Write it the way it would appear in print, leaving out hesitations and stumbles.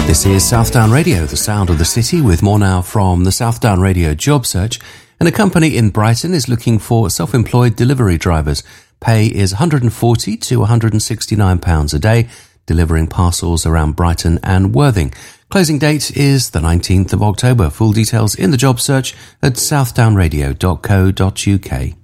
This is Southdown Radio, the sound of the city, with more now from the Southdown Radio job search. And a company in Brighton is looking for self-employed delivery drivers. Pay is £140 to £169 a day, delivering parcels around Brighton and Worthing. Closing date is the 19th of October. Full details in the job search at southdownradio.co.uk.